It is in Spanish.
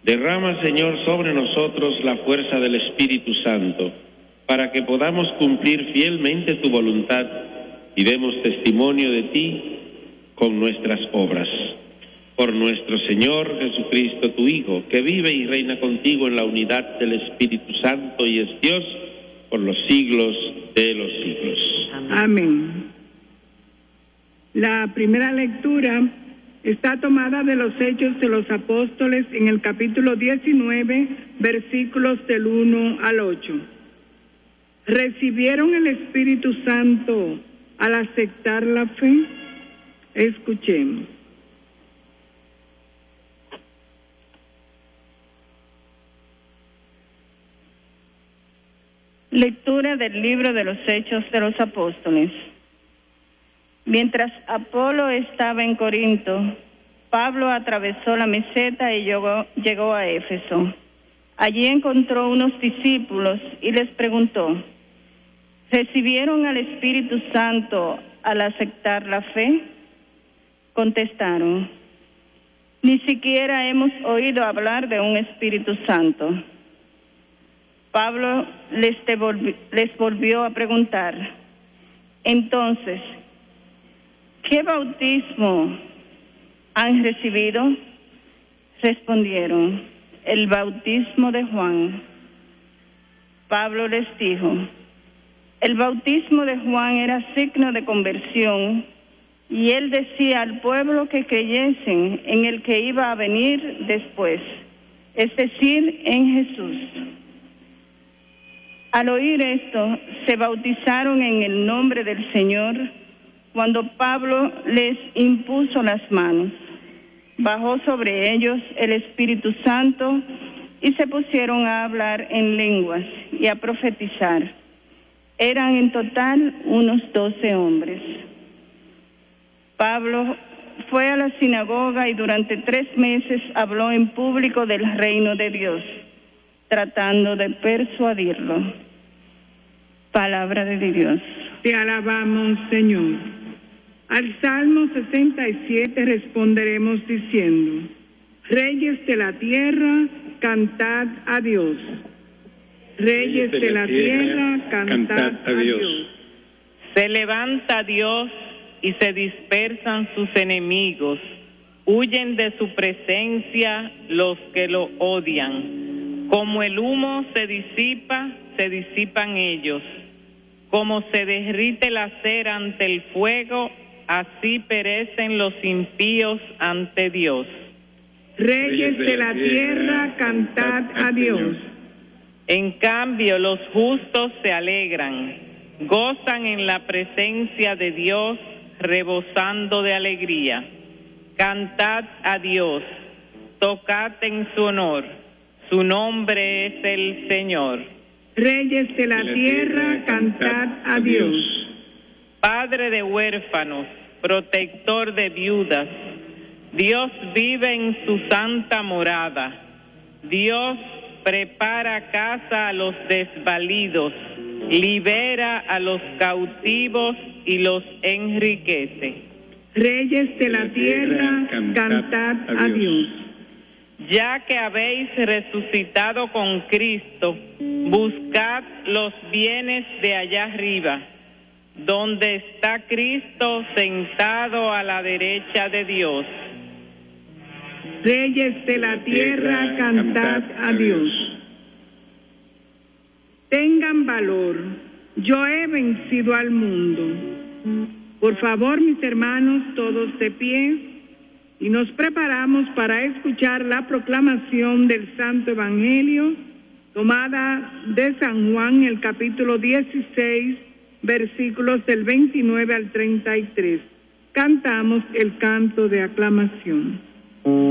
Derrama, Señor, sobre nosotros la fuerza del Espíritu Santo, para que podamos cumplir fielmente tu voluntad y demos testimonio de ti con nuestras obras. Por nuestro Señor Jesucristo, tu Hijo, que vive y reina contigo en la unidad del Espíritu Santo y es Dios por los siglos de los siglos. Amén. La primera lectura está tomada de los Hechos de los Apóstoles en el capítulo 19, versículos del 1 al 8. ¿Recibieron el Espíritu Santo al aceptar la fe? Escuchemos. Lectura del libro de los Hechos de los Apóstoles. Mientras Apolo estaba en Corinto, Pablo atravesó la meseta y llegó a Éfeso. Allí encontró unos discípulos y les preguntó: ¿recibieron al Espíritu Santo al aceptar la fe? Contestaron: ni siquiera hemos oído hablar de un Espíritu Santo. Pablo les volvió a preguntar: entonces, ¿qué bautismo han recibido? Respondieron: el bautismo de Juan. Pablo les dijo: el bautismo de Juan era signo de conversión, y él decía al pueblo que creyesen en el que iba a venir después, es decir, en Jesús. Al oír esto, se bautizaron en el nombre del Señor. Cuando Pablo les impuso las manos, bajó sobre ellos el Espíritu Santo y se pusieron a hablar en lenguas y a profetizar. Eran en total unos 12 hombres. Pablo fue a la sinagoga y durante 3 meses habló en público del reino de Dios, tratando de persuadirlo. Palabra de Dios. Te alabamos, Señor. Al Salmo 67 responderemos diciendo: Reyes de la tierra, cantad a Dios. Reyes de la tierra, cantad a Dios. Se levanta Dios y se dispersan sus enemigos. Huyen de su presencia los que lo odian. Como el humo se disipan ellos. Como se derrite la cera ante el fuego, así perecen los impíos ante Dios. Reyes de la tierra, cantad a Dios. En cambio, los justos se alegran, gozan en la presencia de Dios, rebosando de alegría. Cantad a Dios, tocad en su honor, su nombre es el Señor. Reyes de la tierra, cantad a Dios. Padre de huérfanos, protector de viudas, Dios vive en su santa morada. Dios prepara casa a los desvalidos, libera a los cautivos y los enriquece. Reyes de la tierra, cantad a Dios. Ya que habéis resucitado con Cristo, buscad los bienes de allá arriba, donde está Cristo sentado a la derecha de Dios. Reyes de la tierra, cantad a Dios. Tengan valor, yo he vencido al mundo. Por favor, mis hermanos, todos de pie, y nos preparamos para escuchar la proclamación del Santo Evangelio, tomada de San Juan, el capítulo 16, versículos del 29 al 33. Cantamos el canto de aclamación.